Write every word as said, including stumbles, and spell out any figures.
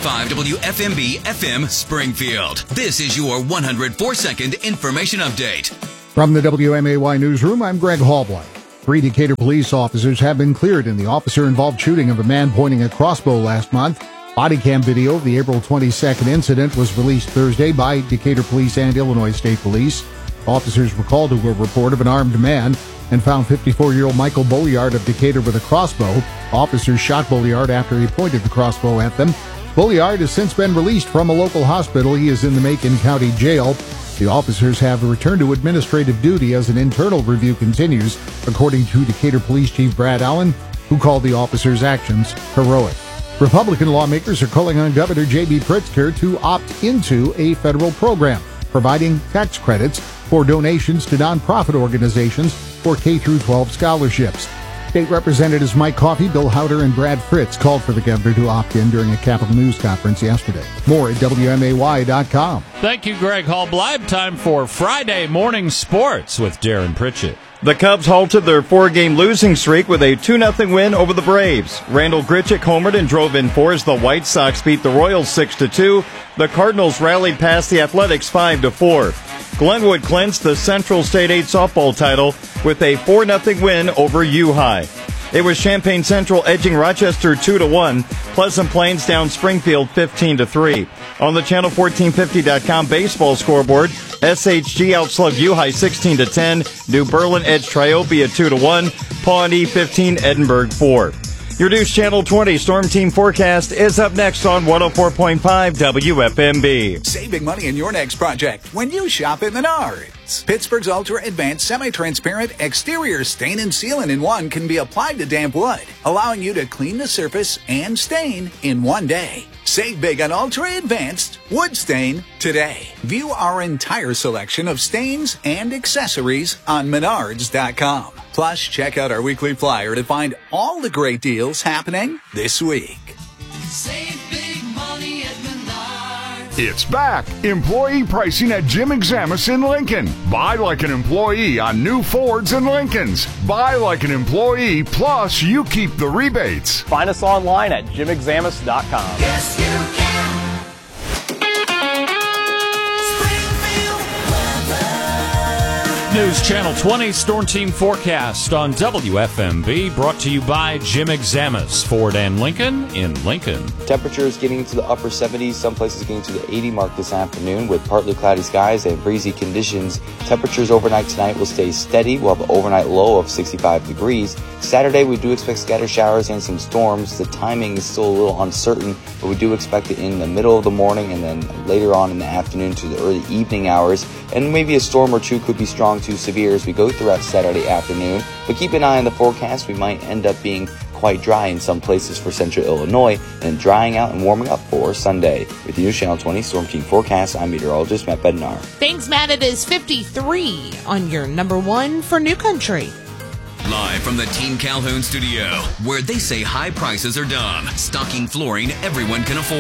five W F M B F M Springfield. This is your one hundred four second information update. From the W M A Y newsroom, I'm Greg Hallblight. Three Decatur police officers have been cleared in the officer-involved shooting of a man pointing a crossbow last month. Body cam video of the April twenty-second incident was released Thursday by Decatur Police and Illinois State Police. Officers were called to a report of an armed man and found fifty-four-year-old Michael Bolliard of Decatur with a crossbow. Officers shot Bolliard after he pointed the crossbow at them. Bolliard has since been released from a local hospital. He is in the Macon County Jail. The officers have returned to administrative duty as an internal review continues, according to Decatur Police Chief Brad Allen, who called the officers' actions heroic. Republican lawmakers are calling on Governor J B Pritzker to opt into a federal program, providing tax credits for donations to nonprofit organizations for K through twelve scholarships. State Representatives Mike Coffey, Bill Howder, and Brad Fritz called for the governor to opt in during a Capitol News conference yesterday. More at W M A Y dot com. Thank you, Greg Hallblight. Time for Friday Morning Sports with Darren Pritchett. The Cubs halted their four-game losing streak with a two nothing win over the Braves. Randall Grichuk homered and drove in four as the White Sox beat the Royals six to two. The Cardinals rallied past the Athletics five to four. Glenwood clinched the Central State eight softball title with a four nothing win over U-High. It was Champaign Central edging Rochester two to one. Pleasant Plains down Springfield fifteen to three. On the channel fourteen fifty dot com baseball scoreboard, S H G outslugged U-High sixteen to ten. New Berlin edged Triopia two to one. Pawnee fifteen, Edinburgh four. Your News Channel twenty Storm Team forecast is up next on one oh four point five W F M B. Save big money in your next project when you shop at Menards. Pittsburgh's Ultra Advanced Semi-Transparent Exterior Stain and Sealant in one can be applied to damp wood, allowing you to clean the surface and stain in one day. Save big on Ultra Advanced Wood Stain today. View our entire selection of stains and accessories on Menards dot com. Plus, check out our weekly flyer to find all the great deals happening this week. Save big money at Menards. It's back. Employee pricing at Jim Examus in Lincoln. Buy like an employee on new Fords and Lincolns. Buy like an employee, plus you keep the rebates. Find us online at Jim Examus dot com. Yes, you can. News Channel twenty Storm Team forecast on W F M B, brought to you by Jim Examus, Ford and Lincoln in Lincoln. Temperatures getting into the upper seventies, some places getting to the eighty mark this afternoon with partly cloudy skies and breezy conditions. Temperatures overnight tonight will stay steady. We'll have an overnight low of sixty-five degrees. Saturday, we do expect scattered showers and some storms. The timing is still a little uncertain, but we do expect it in the middle of the morning and then later on in the afternoon to the early evening hours. And maybe a storm or two could be strong to severe as we go throughout Saturday afternoon. But keep an eye on the forecast. We might end up being quite dry in some places for central Illinois and drying out and warming up for Sunday. With the News Channel twenty Storm Team forecast, I'm meteorologist Matt Bednar. Thanks, Matt. It is fifty-three on your number one for New Country. Live from the Team Calhoun studio, where they say high prices are dumb, stocking flooring everyone can afford.